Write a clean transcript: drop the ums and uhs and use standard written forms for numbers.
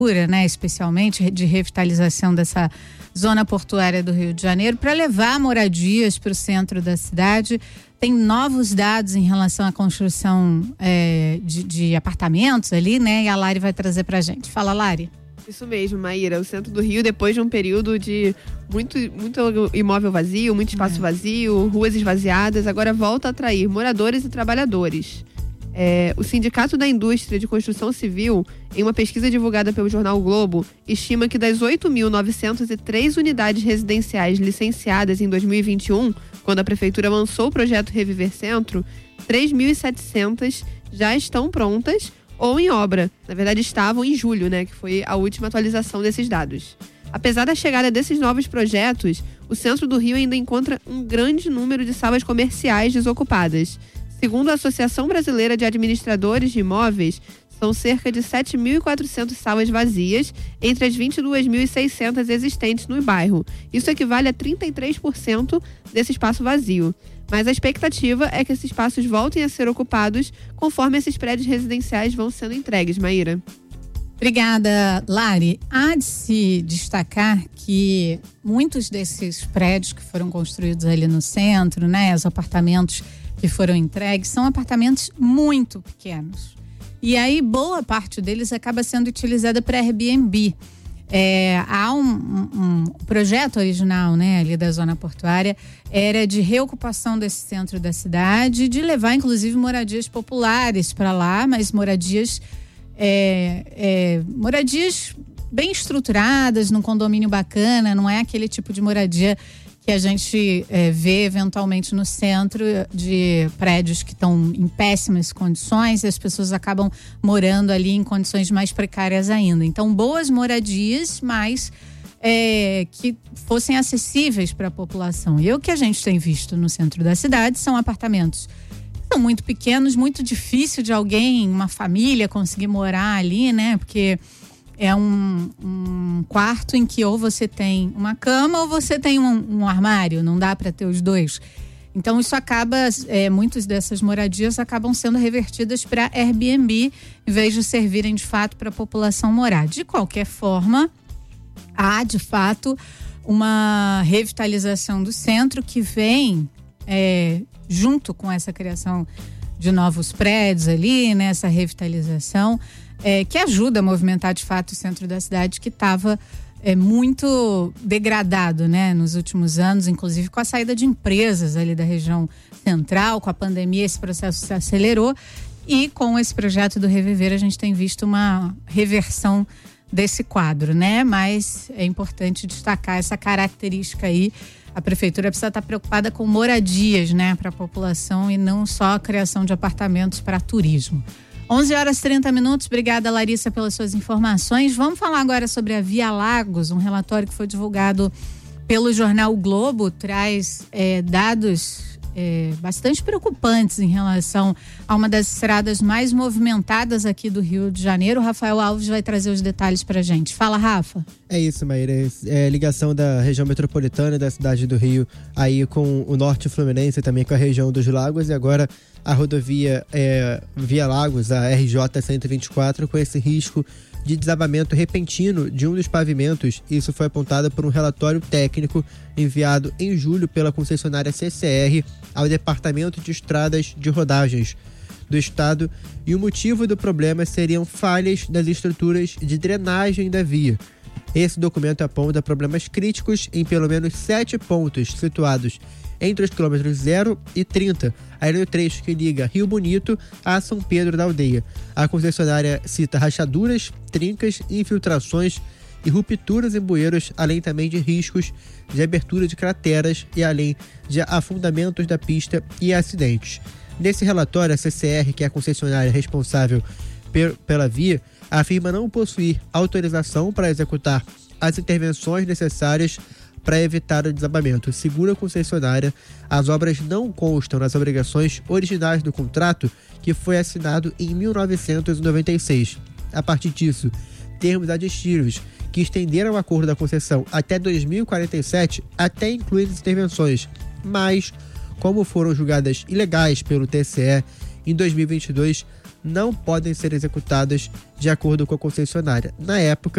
né, especialmente de revitalização dessa zona portuária do Rio de Janeiro, para levar moradias para o centro da cidade. Tem novos dados em relação à construção de apartamentos ali, né? E a Lari vai trazer para a gente. Fala, Lari. Isso mesmo, Maíra. O centro do Rio, depois de um período de muito imóvel vazio, muito espaço vazio, ruas esvaziadas, agora volta a atrair moradores e trabalhadores. O Sindicato da Indústria de Construção Civil, em uma pesquisa divulgada pelo jornal o Globo, estima que das 8.903 unidades residenciais licenciadas em 2021, quando a prefeitura lançou o projeto Reviver Centro, 3.700 já estão prontas ou em obra. Na verdade, estavam em julho, né, que foi a última atualização desses dados. Apesar da chegada desses novos projetos, o centro do Rio ainda encontra um grande número de salas comerciais desocupadas. Segundo a Associação Brasileira de Administradores de Imóveis, são cerca de 7.400 salas vazias entre as 22.600 existentes no bairro. Isso equivale a 33% desse espaço vazio. Mas a expectativa é que esses espaços voltem a ser ocupados conforme esses prédios residenciais vão sendo entregues, Maíra. Obrigada, Lari. Há de se destacar que muitos desses prédios que foram construídos ali no centro, né, os apartamentos que foram entregues, são apartamentos muito pequenos. E aí, boa parte deles acaba sendo utilizada para Airbnb. Há um projeto original, né, ali da zona portuária, era de reocupação desse centro da cidade, de levar, inclusive, moradias populares para lá, mas moradias bem estruturadas, num condomínio bacana, não é aquele tipo de moradia que a gente vê eventualmente no centro, de prédios que estão em péssimas condições e as pessoas acabam morando ali em condições mais precárias ainda. Então, boas moradias, mas que fossem acessíveis para a população. E o que a gente tem visto no centro da cidade são apartamentos que são muito pequenos, muito difícil de alguém, uma família, conseguir morar ali, né? Porque é um quarto em que ou você tem uma cama ou você tem um armário, não dá para ter os dois. Então isso acaba, muitas dessas moradias acabam sendo revertidas para Airbnb, em vez de servirem de fato para a população morar. De qualquer forma, há de fato uma revitalização do centro que vem junto com essa criação de novos prédios ali, né, essa revitalização, que ajuda a movimentar de fato o centro da cidade, que estava muito degradado, né, nos últimos anos, inclusive com a saída de empresas ali da região central. Com a pandemia esse processo se acelerou e com esse projeto do Reviver a gente tem visto uma reversão desse quadro, né? Mas é importante destacar essa característica aí. A prefeitura precisa estar preocupada com moradias, né, para a população e não só a criação de apartamentos para turismo. 11h30. Obrigada, Larissa, pelas suas informações. Vamos falar agora sobre a Via Lagos. Um relatório que foi divulgado pelo jornal o Globo traz dados bastante preocupantes em relação a uma das estradas mais movimentadas aqui do Rio de Janeiro. O Rafael Alves vai trazer os detalhes pra gente. Fala, Rafa. É isso, Maíra. Ligação da região metropolitana da cidade do Rio aí com o norte fluminense e também com a região dos lagos, e agora a rodovia Via Lagos, a RJ-124, com esse risco de desabamento repentino de um dos pavimentos. Isso foi apontado por um relatório técnico enviado em julho pela concessionária CCR ao Departamento de Estradas de Rodagens do Estado, e o motivo do problema seriam falhas das estruturas de drenagem da via. Esse documento aponta problemas críticos em pelo menos 7 pontos situados entre os quilômetros 0 e 30, aí no trecho que liga Rio Bonito a São Pedro da Aldeia. A concessionária cita rachaduras, trincas, infiltrações e rupturas em bueiros, além também de riscos de abertura de crateras e além de afundamentos da pista e acidentes. Nesse relatório, a CCR, que é a concessionária responsável pela via, afirma não possuir autorização para executar as intervenções necessárias para evitar o desabamento. Segundo a concessionária, as obras não constam nas obrigações originais do contrato, que foi assinado em 1996. A partir disso, termos aditivos que estenderam o acordo da concessão até 2047 até incluir as intervenções, mas, como foram julgadas ilegais pelo TCE em 2022, não podem ser executadas de acordo com a concessionária. Na época,